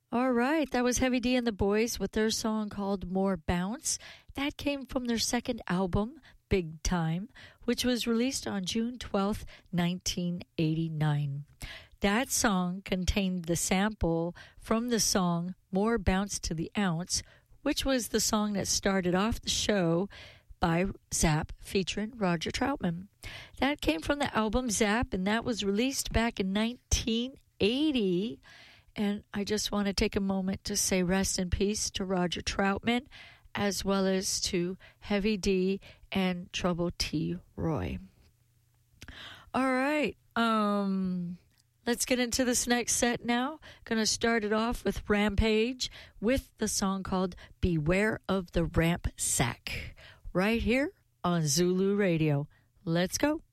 All right, that was Heavy D and the Boys with their song called More Bounce. That came from their second album, Big Time, which was released on June 12th, 1989. That song contained the sample from the song More Bounce to the Ounce, which was the song that started off the show by Zapp featuring Roger Troutman. That came from the album Zapp, and that was released back in 1980. And I just want to take a moment to say rest in peace to Roger Troutman, as well as to Heavy D and Trouble T. Roy. All right, let's get into this next set now. Going to start it off with Rampage with the song called Beware of the Ramp Sack, right here on Zulu Radio. Let's go.